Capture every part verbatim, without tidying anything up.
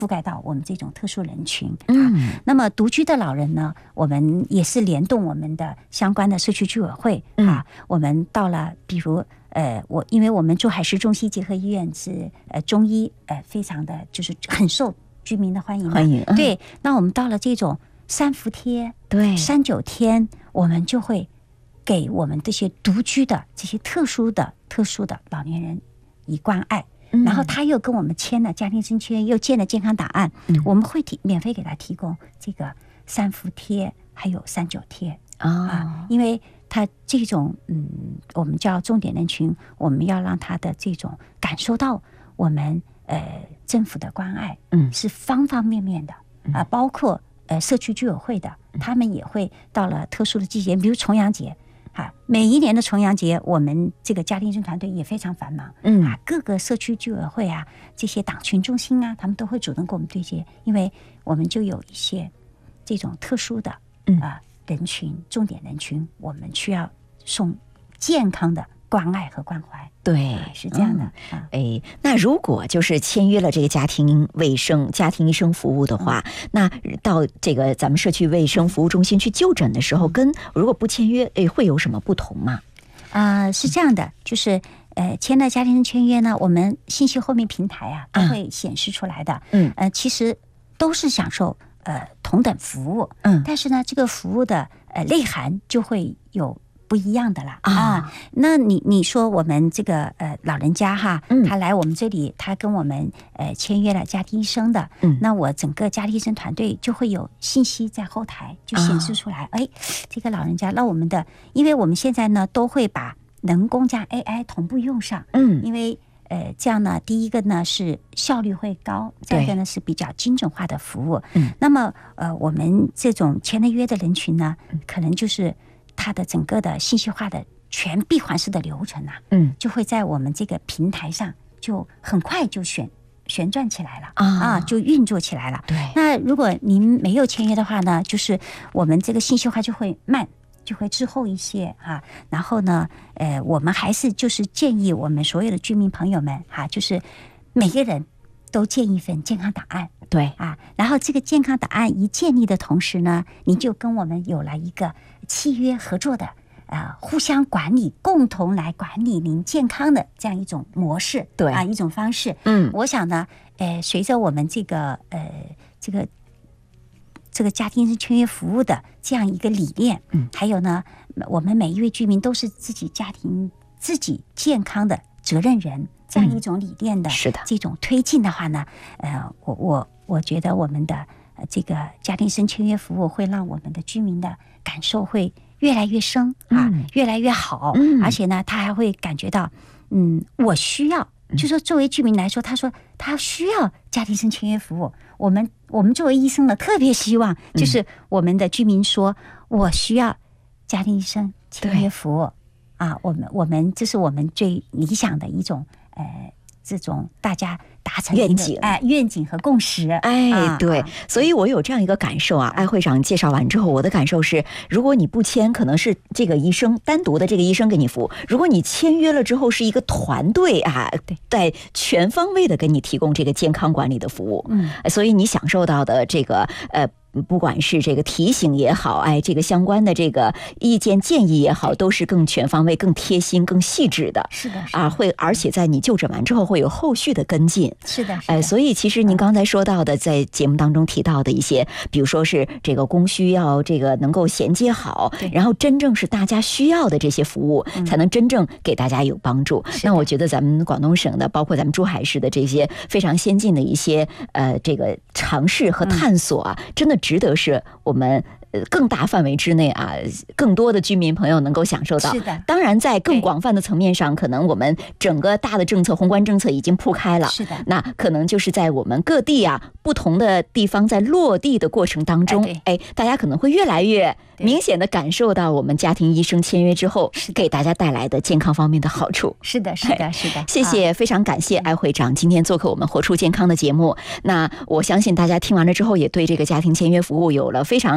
覆盖到我们这种特殊人群。嗯，那么独居的老人呢，我们也是联动我们的相关的社区居委会啊，我们到了比如。呃，我因为我们珠海市中西结合医院是呃中医呃非常的就是很受居民的欢迎， 欢迎、嗯、 对。那我们到了这种三伏贴、 对三九天，我们就会给我们这些独居的这些特殊的特殊的老年人以关爱。嗯、然后他又跟我们签了家庭医生签约，又建了健康档案，嗯、我们会提免费给他提供这个三伏贴，还有三九贴、哦、啊，因为。他这种嗯，我们叫重点人群，我们要让他的这种感受到我们呃政府的关爱，嗯，是方方面面的啊、呃，包括呃社区居委会的，他们也会到了特殊的季节，比如重阳节啊，每一年的重阳节，我们这个家庭医生团队也非常繁忙，嗯啊，各个社区居委会啊，这些党群中心啊，他们都会主动跟我们对接，因为我们就有一些这种特殊的啊。呃人群重点人群，我们需要送健康的关爱和关怀。 对， 啊、是这样的。 嗯、哎，那如果就是签约了这个家庭卫生、家庭医生服务的话，嗯、那到这个咱们社区卫生服务中心去就诊的时候，嗯、跟如果不签约，哎，会有什么不同吗？ 啊、呃，是这样的，就是呃，签了家庭医生签约呢，我们信息后面平台啊都会显示出来的。嗯，呃，其实都是享受。呃，同等服务，嗯，但是呢，这个服务的呃内涵就会有不一样的啦啊。啊那你你说我们这个呃老人家哈，嗯、他来我们这里，他跟我们呃签约了家庭医生的，嗯，那我整个家庭医生团队就会有信息在后台就显示出来，哎、啊，这个老人家，那我们的，因为我们现在呢都会把人工加 A I 同步用上，嗯，因为。呃，这样呢，第一个呢是效率会高，再一个呢是比较精准化的服务。嗯，那么呃，我们这种签了约的人群呢，可能就是它的整个的信息化的全闭环式的流程啊，嗯，就会在我们这个平台上就很快就旋旋转起来了啊，啊，就运作起来了。对，那如果您没有签约的话呢，就是我们这个信息化就会慢。就会滞后一些哈、啊，然后呢，呃，我们还是就是建议我们所有的居民朋友们哈、啊，就是每个人都建一份健康档案， 对啊，然后这个健康档案一建立的同时呢，您就跟我们有了一个契约合作的啊、呃，互相管理，共同来管理您健康的这样一种模式， 对啊，一种方式。 嗯， 我想呢，呃，随着我们这个呃这个。这个家庭医生签约服务的这样一个理念，嗯，还有呢，我们每一位居民都是自己家庭自己健康的责任人，这样一种理念的， 是的， 这种推进的话呢，呃，我我我觉得我们的呃这个家庭医生签约服务会让我们的居民的感受会越来越深啊，嗯、越来越好，嗯，而且呢，他还会感觉到，嗯，我需要。就说作为居民来说，他说他需要家庭医生签约服务。我们我们作为医生呢，特别希望就是我们的居民说，嗯、我需要家庭医生签约服务啊。我们我们这是我们最理想的一种呃这种大家达成愿景， 哎、呃，愿景和共识， 哎，啊、对，所以我有这样一个感受啊。艾会长介绍完之后，我的感受是，如果你不签，可能是这个医生单独的这个医生给你服务；如果你签约了之后，是一个团队啊，在全方位的给你提供这个健康管理的服务。嗯，所以你享受到的这个呃。不管是这个提醒也好，哎，这个相关的这个意见建议也好，都是更全方位、更贴心、更细致的。 是的，是的啊，会而且在你就诊完之后会有后续的跟进。 是的， 哎，所以其实您刚才说到的，在节目当中提到的一些，比如说是这个供需要这个能够衔接好，然后真正是大家需要的这些服务，嗯、才能真正给大家有帮助。那我觉得咱们广东省的，包括咱们珠海市的这些非常先进的一些呃这个尝试和探索啊，嗯、真的。值得是我们呃更大范围之内啊，更多的居民朋友能够享受到。 是的， 当然在更广泛的层面上，可能我们整个大的政策、宏观政策已经铺开了。 是的， 那可能就是在我们各地啊不同的地方在落地的过程当中，哎，哎大家可能会越来越明显的感受到我们家庭医生签约之后给大家带来的健康方面的好处。 是的，是的，是的。 谢谢，非常感谢艾会长今天做客我们活出健康的节目。那我相信大家听完了之后，也对这个家庭签约服务有了非常这。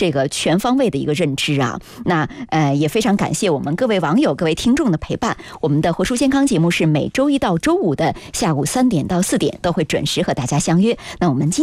这个全方位的一个认知啊。那呃也非常感谢我们各位网友、各位听众的陪伴。我们的活出健康节目是每周一到周五的下午三点到四点都会准时和大家相约。那我们今